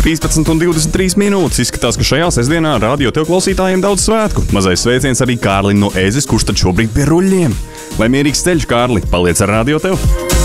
13:23 minūtes. Izskatās, ka šajā sestdienā radio tev klausītājiem daudz svētku. Mazais sveiciens arī Kārlim no Ēzes, kurš tad šobrīd pie ruļļiem. Lai mierīgs ceļš, Kārli, paliec ar radio tev!